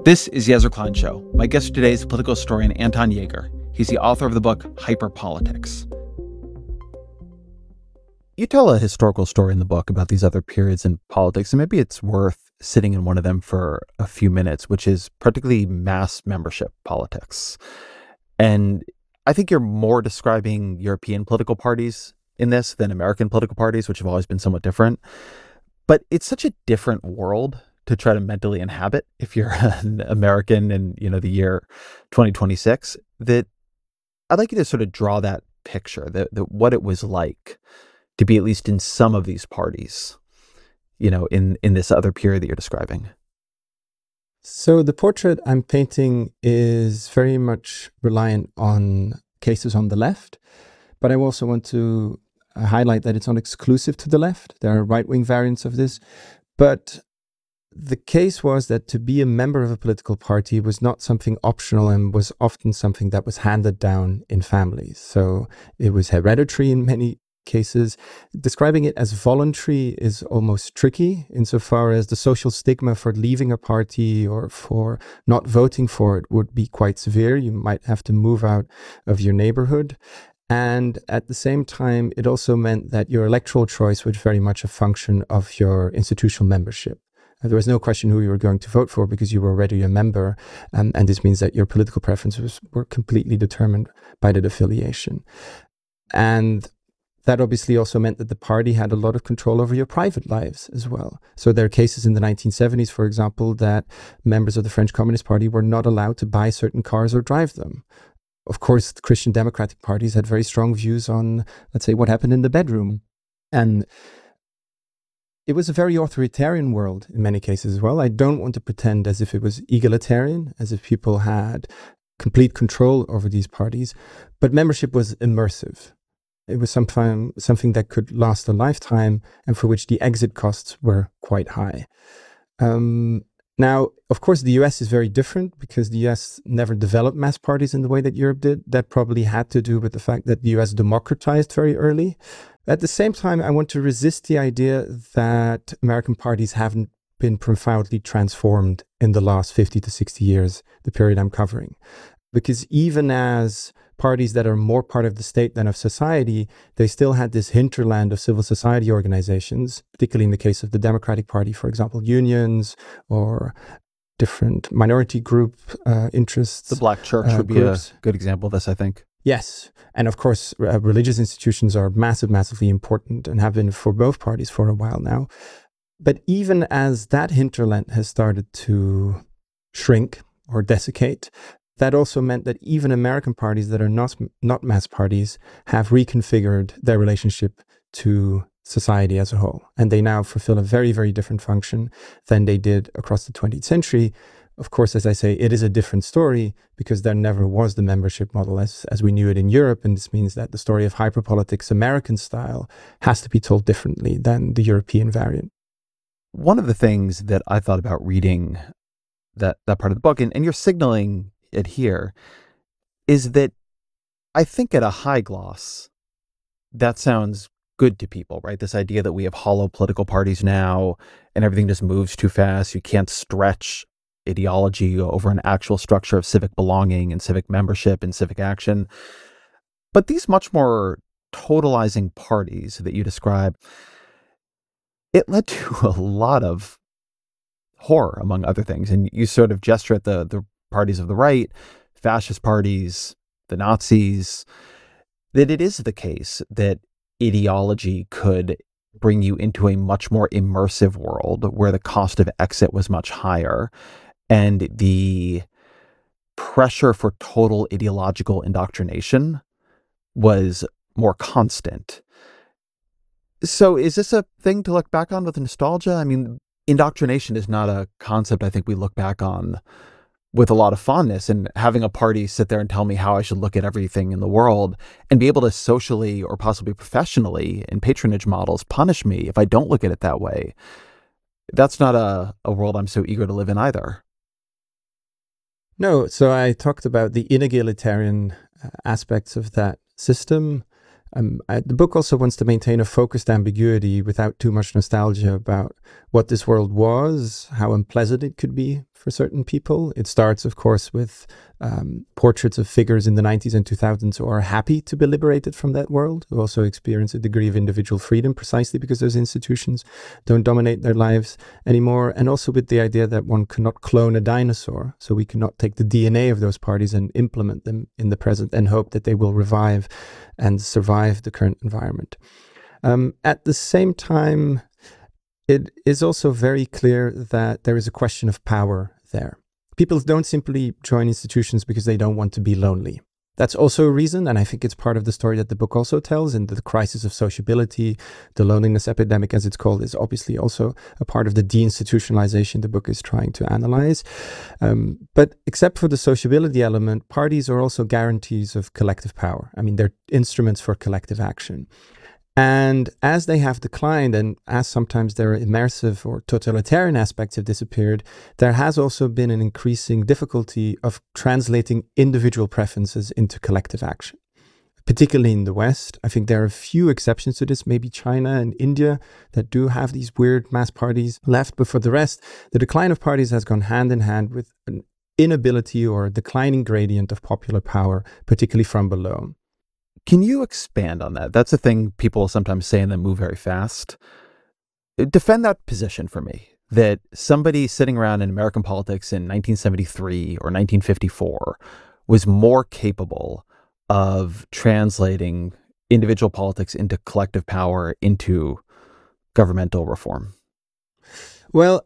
This is Yezer Klein Show. My guest today is political historian Anton Jaeger. He's the author of the book Hyperpolitics. You tell a historical story in the book about these other periods in politics, and maybe it's worth sitting in one of them for a few minutes, which is particularly mass membership politics. And I think you're more describing European political parties in this than American political parties, which have always been somewhat different. But it's such a different world to try to mentally inhabit if you're an American in, the year 2026, that I'd like you to sort of draw that picture, that what it was like to be at least in some of these parties, in this other period that you're describing. So the portrait I'm painting is very much reliant on cases on the left, but I also want to highlight that it's not exclusive to the left. There are right-wing variants of this, but the case was that to be a member of a political party was not something optional and was often something that was handed down in families. So it was hereditary in many cases. Describing it as voluntary is almost tricky insofar as the social stigma for leaving a party or for not voting for it would be quite severe. You might have to move out of your neighborhood. And at the same time, it also meant that your electoral choice was very much a function of your institutional membership. There was no question who you were going to vote for because you were already a member. And this means that your political preferences were completely determined by that affiliation. And that obviously also meant that the party had a lot of control over your private lives as well. So there are cases in the 1970s, for example, that members of the French Communist Party were not allowed to buy certain cars or drive them. Of course, the Christian democratic parties had very strong views on, let's say, what happened in the bedroom. And it was a very authoritarian world in many cases as well. I don't want to pretend as if it was egalitarian, as if people had complete control over these parties, but membership was immersive. It was something that could last a lifetime and for which the exit costs were quite high. Now, of course, the US is very different because the US never developed mass parties in the way that Europe did. That probably had to do with the fact that the US democratized very early. At the same time, I want to resist the idea that American parties haven't been profoundly transformed in the last 50 to 60 years, the period I'm covering. Because even as parties that are more part of the state than of society, they still had this hinterland of civil society organizations, particularly in the case of the Democratic Party, for example, unions or different minority group interests. The Black Church would be a good example of this, I think. Yes. And of course, religious institutions are massively important and have been for both parties for a while now. But even as that hinterland has started to shrink or desiccate, that also meant that even American parties that are not mass parties have reconfigured their relationship to society as a whole. And they now fulfill a very, very different function than they did across the 20th century. Of course, as I say, it is a different story because there never was the membership model as we knew it in Europe. And this means that the story of hyperpolitics, American style, has to be told differently than the European variant. One of the things that I thought about reading that part of the book, and you're signaling it here, is that I think at a high gloss, that sounds good to people, right? This idea that we have hollow political parties now and everything just moves too fast. You can't stretch ideology over an actual structure of civic belonging and civic membership and civic action. But these much more totalizing parties that you describe, it led to a lot of horror, among other things. And you sort of gesture at the parties of the right, fascist parties, the Nazis, that it is the case that ideology could bring you into a much more immersive world where the cost of exit was much higher and the pressure for total ideological indoctrination was more constant. So is this a thing to look back on with nostalgia? I mean, indoctrination is not a concept I think we look back on with a lot of fondness, and having a party sit there and tell me how I should look at everything in the world and be able to socially or possibly professionally in patronage models punish me if I don't look at it that way. That's not a world I'm so eager to live in either. No, so I talked about the inegalitarian aspects of that system. The book also wants to maintain a focused ambiguity without too much nostalgia about what this world was, how unpleasant it could be for certain people. It starts, of course, with portraits of figures in the 90s and 2000s who are happy to be liberated from that world, who also experience a degree of individual freedom precisely because those institutions don't dominate their lives anymore. And also with the idea that one cannot clone a dinosaur, so we cannot take the DNA of those parties and implement them in the present and hope that they will revive and survive the current environment. At the same time, it is also very clear that there is a question of power there. People don't simply join institutions because they don't want to be lonely. That's also a reason, and I think it's part of the story that the book also tells, and the crisis of sociability, the loneliness epidemic, as it's called, is obviously also a part of the deinstitutionalization the book is trying to analyze. But except for the sociability element, parties are also guarantees of collective power. I mean, they're instruments for collective action. And as they have declined, and as sometimes their immersive or totalitarian aspects have disappeared, there has also been an increasing difficulty of translating individual preferences into collective action. Particularly in the West, I think there are a few exceptions to this, maybe China and India, that do have these weird mass parties left. But for the rest, the decline of parties has gone hand in hand with an inability or a declining gradient of popular power, particularly from below. Can you expand on that? That's a thing people sometimes say and then move very fast. Defend that position for me, that somebody sitting around in American politics in 1973 or 1954 was more capable of translating individual politics into collective power, into governmental reform. Well,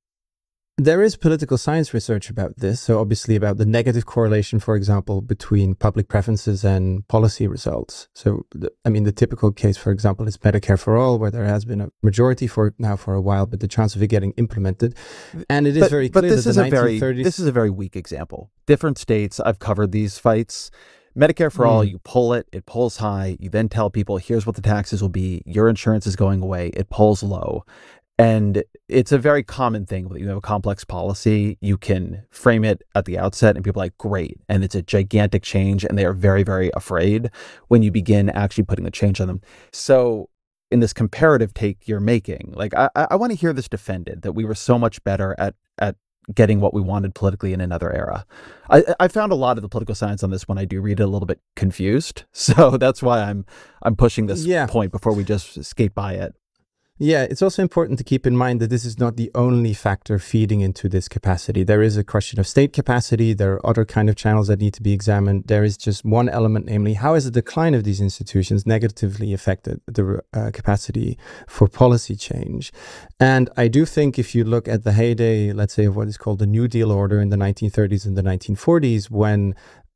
there is political science research about this, so obviously about the negative correlation, for example, between public preferences and policy results. So, the typical case, for example, is Medicare for All, where there has been a majority for it now for a while, but the chance of it getting implemented. And it is very clear that the 1930s... This is a very weak example. Different states, I've covered these fights. Medicare for All, you pull it pulls high. You then tell people, here's what the taxes will be. Your insurance is going away. It pulls low. And it's a very common thing that you have a complex policy, you can frame it at the outset and people are like, great. And it's a gigantic change and they are very, very afraid when you begin actually putting the change on them. So in this comparative take you're making, like, I want to hear this defended, that we were so much better at getting what we wanted politically in another era. I found a lot of the political science on this when I do read it a little bit confused. So that's why I'm pushing this point before we just skate by it. Yeah, it's also important to keep in mind that this is not the only factor feeding into this capacity. There is a question of state capacity. There are other kind of channels that need to be examined. There is just one element, namely, how has the decline of these institutions negatively affected the capacity for policy change? And I do think if you look at the heyday, let's say, of what is called the New Deal order in the 1930s and the 1940s, when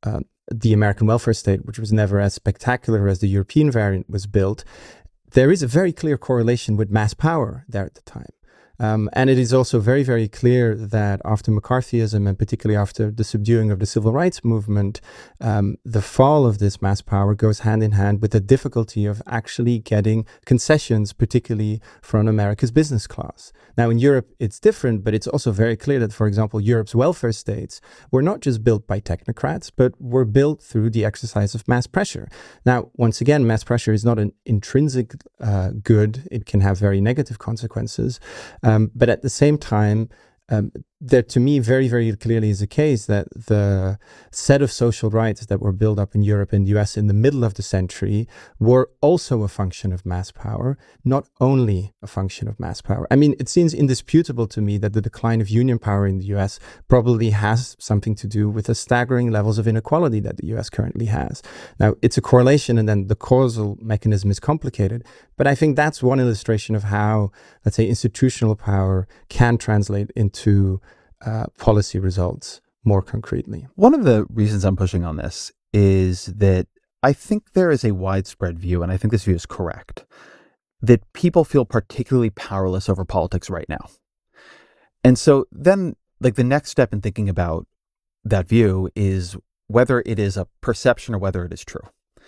the American welfare state, which was never as spectacular as the European variant, was built, there is a very clear correlation with mass power there at the time. And it is also very, very clear that after McCarthyism, and particularly after the subduing of the civil rights movement, the fall of this mass power goes hand in hand with the difficulty of actually getting concessions, particularly from America's business class. Now, in Europe, it's different, but it's also very clear that, for example, Europe's welfare states were not just built by technocrats, but were built through the exercise of mass pressure. Now, once again, mass pressure is not an intrinsic good. It can have very negative consequences. But at the same time, there to me very, very clearly is a case that the set of social rights that were built up in Europe and the US in the middle of the century were also a function of mass power, not only a function of mass power. I mean, it seems indisputable to me that the decline of union power in the US probably has something to do with the staggering levels of inequality that the US currently has. Now, it's a correlation and then the causal mechanism is complicated, but I think that's one illustration of how, let's say, institutional power can translate into policy results more concretely. One of the reasons I'm pushing on this is that I think there is a widespread view, and I think this view is correct, that people feel particularly powerless over politics right now. And so then, like, the next step in thinking about that view is whether it is a perception or whether it is true.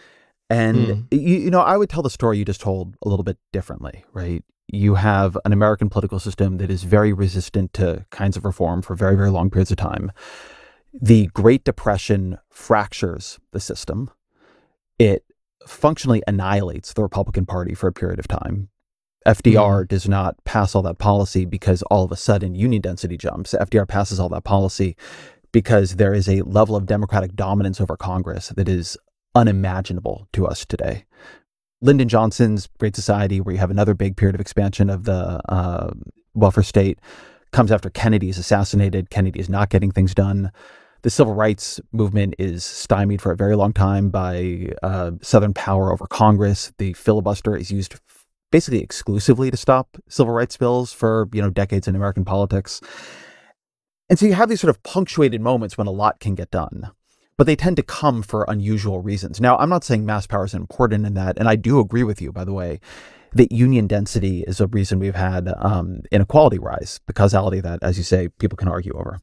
And, you know, I would tell the story you just told a little bit differently, right? You have an American political system that is very resistant to kinds of reform for very, very long periods of time. The Great Depression fractures the system. It functionally annihilates the Republican Party for a period of time. FDR does not pass all that policy because all of a sudden union density jumps. FDR passes all that policy because there is a level of Democratic dominance over Congress that is unimaginable to us today. Lyndon Johnson's Great Society, where you have another big period of expansion of the welfare state, comes after Kennedy is assassinated. Kennedy is not getting things done. The civil rights movement is stymied for a very long time by Southern power over Congress. The filibuster is used basically exclusively to stop civil rights bills for, decades in American politics. And so you have these sort of punctuated moments when a lot can get done, but they tend to come for unusual reasons. Now, I'm not saying mass power is important in that, and I do agree with you, by the way, that union density is a reason we've had inequality rise, the causality that, as you say, people can argue over.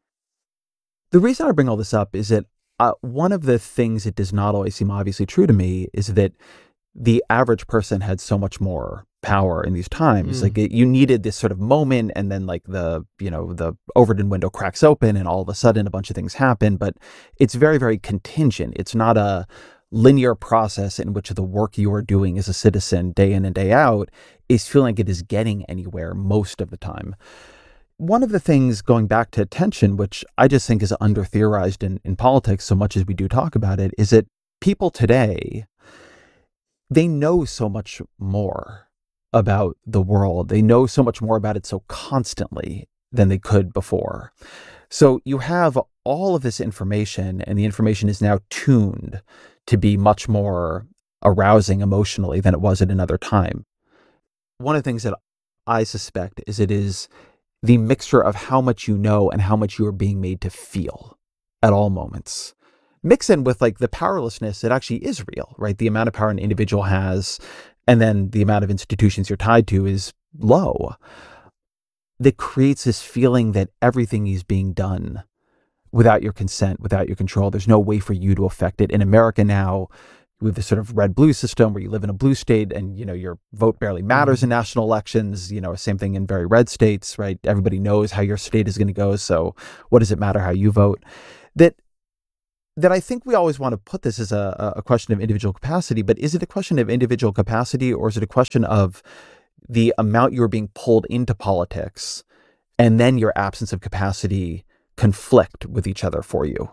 The reason I bring all this up is that one of the things that does not always seem obviously true to me is that the average person had so much more power in these times. Like you needed this sort of moment, and then like the Overton window cracks open and all of a sudden a bunch of things happen, but it's very, very contingent. It's not a linear process in which the work you are doing as a citizen day in and day out is feeling like it is getting anywhere most of the time. One of the things, going back to attention, which I just think is under theorized in politics so much as we do talk about it, is that people today, they know so much more about the world. They know so much more about it so constantly than they could before. So you have all of this information, and the information is now tuned to be much more arousing emotionally than it was at another time. One of the things that I suspect is it is the mixture of how much you know and how much you are being made to feel at all moments. Mix in with like the powerlessness that actually is real, right? The amount of power an individual has, and then the amount of institutions you're tied to is low. That creates this feeling that everything is being done without your consent, without your control. There's no way for you to affect it. In America now, we have this sort of red-blue system where you live in a blue state and, your vote barely matters in national elections. Same thing in very red states, right? Everybody knows how your state is going to go. So what does it matter how you vote? That I think we always want to put this as a question of individual capacity, but is it a question of individual capacity, or is it a question of the amount you are being pulled into politics and then your absence of capacity conflict with each other for you?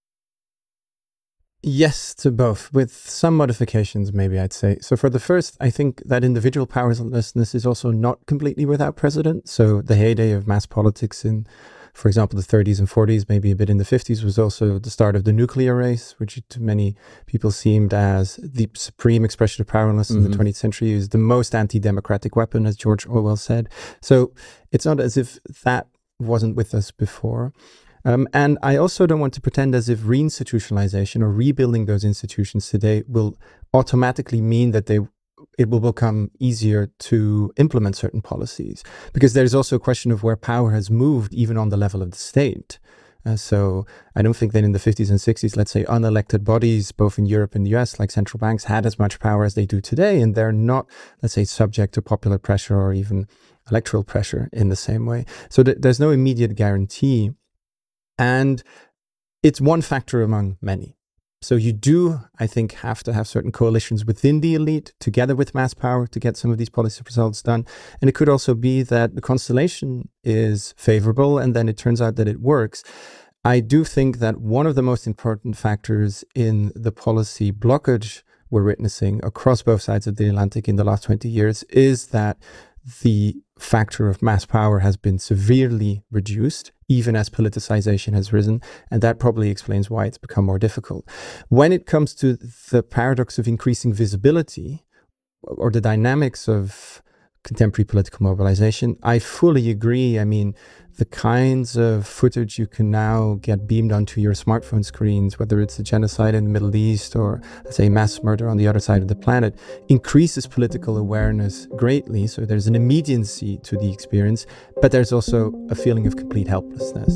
Yes to both, with some modifications, maybe I'd say. So for the first, I think that individual powerlessness is also not completely without precedent. So the heyday of mass politics in, for example, the 30s and 40s, maybe a bit in the 50s, was also the start of the nuclear race, which to many people seemed as the supreme expression of powerlessness in the 20th century. Is the most anti-democratic weapon, as George Orwell said. So it's not as if that wasn't with us before. And I also don't want to pretend as if reinstitutionalization or rebuilding those institutions today will automatically mean that it will become easier to implement certain policies, because there's also a question of where power has moved, even on the level of the state. So I don't think that in the 50s and 60s, let's say, unelected bodies, both in Europe and the US, like central banks, had as much power as they do today. And they're not, let's say, subject to popular pressure or even electoral pressure in the same way. So there's no immediate guarantee. And it's one factor among many. So you do, I think, have to have certain coalitions within the elite together with mass power to get some of these policy results done. And it could also be that the constellation is favorable and then it turns out that it works. I do think that one of the most important factors in the policy blockage we're witnessing across both sides of the Atlantic in the last 20 years is that the factor of mass power has been severely reduced, even as politicization has risen, and that probably explains why it's become more difficult. When it comes to the paradox of increasing visibility or the dynamics of contemporary political mobilization, I fully agree. I mean, the kinds of footage you can now get beamed onto your smartphone screens, whether it's a genocide in the Middle East or, let's say, mass murder on the other side of the planet, increases political awareness greatly. So there's an immediacy to the experience, but there's also a feeling of complete helplessness.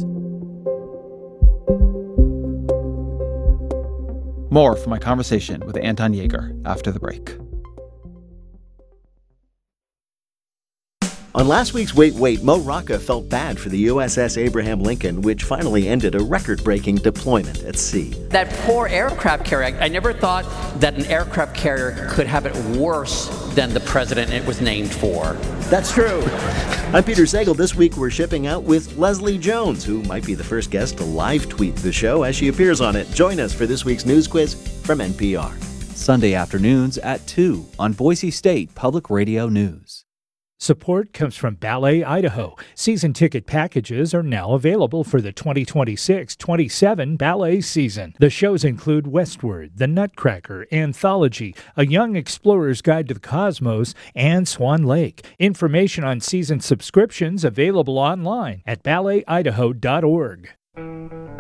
More from my conversation with Anton Jaeger after the break. On last week's Wait, Wait, Mo Rocca felt bad for the USS Abraham Lincoln, which finally ended a record-breaking deployment at sea. That poor aircraft carrier, I never thought that an aircraft carrier could have it worse than the president it was named for. That's true. I'm Peter Sagal. This week we're shipping out with Leslie Jones, who might be the first guest to live tweet the show as she appears on it. Join us for this week's news quiz from NPR. Sunday afternoons at 2 on Boise State Public Radio News. Support comes from Ballet Idaho. Season ticket packages are now available for the 2026-27 ballet season. The shows include Westward, The Nutcracker, Anthology, A Young Explorer's Guide to the Cosmos, and Swan Lake. Information on season subscriptions available online at balletidaho.org.